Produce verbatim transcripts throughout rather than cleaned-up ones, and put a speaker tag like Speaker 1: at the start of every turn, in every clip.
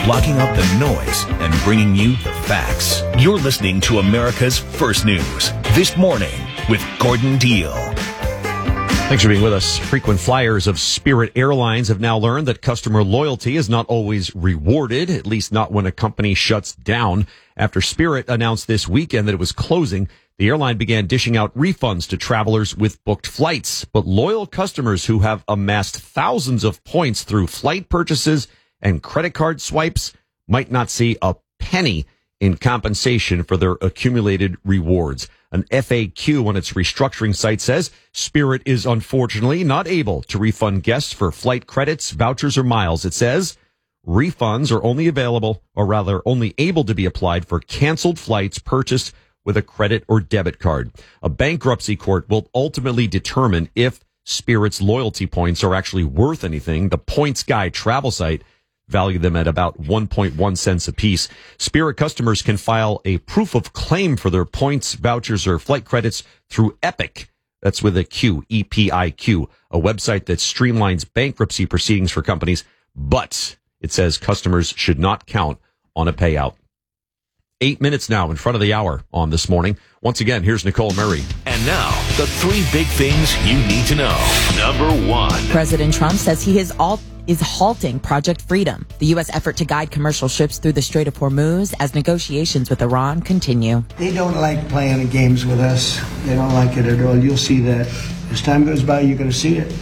Speaker 1: blocking out the noise and bringing you the facts. You're listening to America's First News This Morning with Gordon Deal.
Speaker 2: Thanks for being with us. Frequent flyers of Spirit Airlines have now learned that customer loyalty is not always rewarded, at least not when a company shuts down. After Spirit announced this weekend that it was closing, the airline began dishing out refunds to travelers with booked flights. But loyal customers who have amassed thousands of points through flight purchases and credit card swipes might not see a penny in compensation for their accumulated rewards. An F A Q on its restructuring site says Spirit is unfortunately not able to refund guests for flight credits, vouchers, or miles. It says refunds are only available, or rather only able to be applied for canceled flights purchased with a credit or debit card. A bankruptcy court will ultimately determine if Spirit's loyalty points are actually worth anything. The Points Guy travel site value them at about one point one cents apiece. Spirit customers can file a proof of claim for their points, vouchers, or flight credits through Epiq. That's with a Q, E P I Q, a website that streamlines bankruptcy proceedings for companies. But it says customers should not count on a payout. Eight minutes now in front of the hour on This Morning. Once again, here's Nicole Murray.
Speaker 1: And now, the three big things you need to know. Number one.
Speaker 3: President Trump says he is all is halting Project Freedom, the U S effort to guide commercial ships through the Strait of Hormuz as negotiations with Iran continue.
Speaker 4: They don't like playing games with us. They don't like it at all. You'll see that. As time goes by, you're going to see it.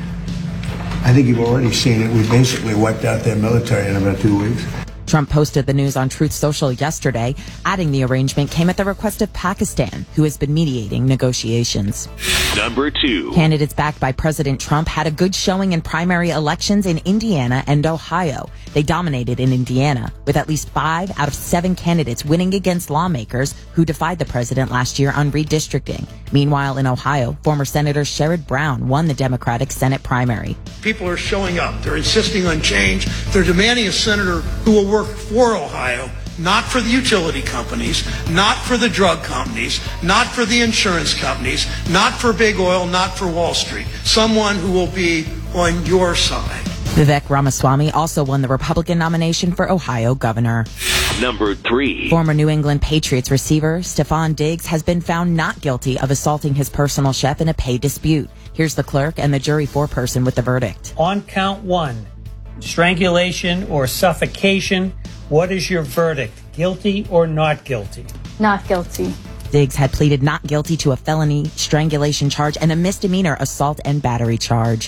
Speaker 4: I think you've already seen it. We basically wiped out their military in about two weeks.
Speaker 3: Trump posted the news on Truth Social yesterday, adding the arrangement came at the request of Pakistan, who has been mediating negotiations.
Speaker 1: Number two.
Speaker 3: Candidates backed by President Trump had a good showing in primary elections in Indiana and Ohio. They dominated in Indiana, with at least five out of seven candidates winning against lawmakers who defied the president last year on redistricting. Meanwhile, in Ohio, former Senator Sherrod Brown won the Democratic Senate primary.
Speaker 5: People are showing up. They're insisting on change. They're demanding a senator who will work for Ohio, not for the utility companies, not for the drug companies, not for the insurance companies, not for big oil, not for Wall Street. Someone who will be on your side.
Speaker 3: Vivek Ramaswamy also won the Republican nomination for Ohio governor.
Speaker 1: Number three.
Speaker 3: Former New England Patriots receiver Stephon Diggs has been found not guilty of assaulting his personal chef in a pay dispute. Here's the clerk and the jury foreperson with the verdict.
Speaker 6: On count one, strangulation or suffocation, what is your verdict? Guilty or not guilty?
Speaker 7: Not guilty.
Speaker 3: Diggs had pleaded not guilty to a felony strangulation charge and a misdemeanor assault and battery charge.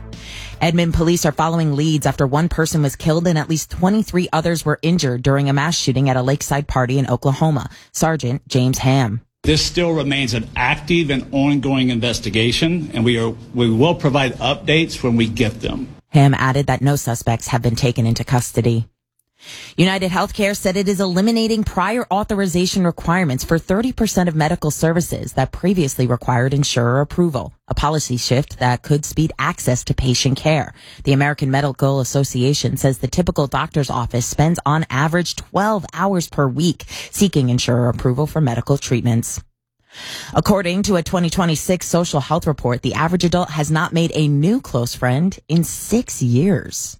Speaker 3: Edmond police are following leads after one person was killed and at least twenty-three others were injured during a mass shooting at a lakeside party in Oklahoma. Sergeant James Ham.
Speaker 8: This still remains an active and ongoing investigation, and we are we will provide updates when we get them.
Speaker 3: Ham added that no suspects have been taken into custody. United Healthcare said it is eliminating prior authorization requirements for thirty percent of medical services that previously required insurer approval, a policy shift that could speed access to patient care. The American Medical Association says the typical doctor's office spends on average twelve hours per week seeking insurer approval for medical treatments. According to a twenty twenty-six social health report, the average adult has not made a new close friend in six years.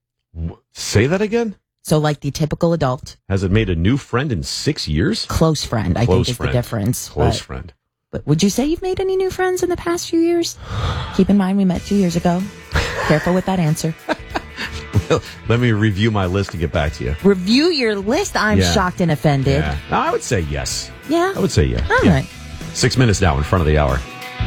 Speaker 2: Say that again?
Speaker 3: So like the typical adult.
Speaker 2: Has it made a new friend in six years?
Speaker 3: Close friend, I
Speaker 2: Close
Speaker 3: think is
Speaker 2: friend.
Speaker 3: the difference.
Speaker 2: Close
Speaker 3: but,
Speaker 2: friend.
Speaker 3: But would you say you've made any new friends in the past few years? Keep in mind we met two years ago. Careful with that answer.
Speaker 2: Well, let me review my list and get back to you.
Speaker 3: Review your list? I'm
Speaker 2: Yeah.
Speaker 3: shocked and offended.
Speaker 2: Yeah. No, I would say yes.
Speaker 3: Yeah?
Speaker 2: I would say yeah.
Speaker 3: All
Speaker 2: yeah.
Speaker 3: right.
Speaker 2: Six minutes now in front of the hour.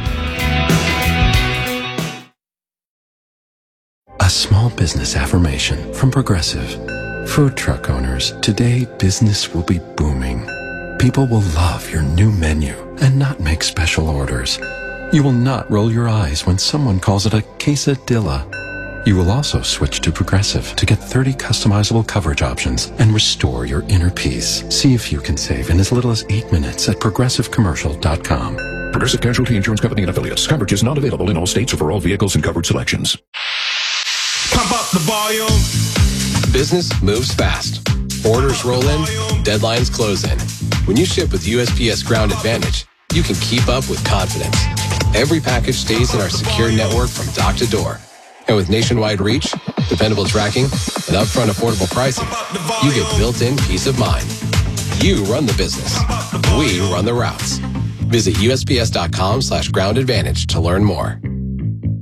Speaker 9: A small business affirmation from Progressive. Food truck owners, today business will be booming. People will love your new menu and not make special orders. You will not roll your eyes when someone calls it a quesadilla. You will also switch to Progressive to get thirty customizable coverage options and restore your inner peace. See if you can save in as little as eight minutes at progressive commercial dot com.
Speaker 10: Progressive Casualty Insurance Company and Affiliates. Coverage is not available in all states or for all vehicles and covered selections.
Speaker 11: Pump up the volume.
Speaker 12: Business moves fast. Orders roll in, deadlines close in. When you ship with U S P S Ground Advantage, you can keep up with confidence. Every package stays in our secure network from dock to door. And with nationwide reach, dependable tracking, and With upfront affordable pricing, you get built-in peace of mind. You run the business. We run the routes. Visit U S P S dot com slash ground advantage to learn more.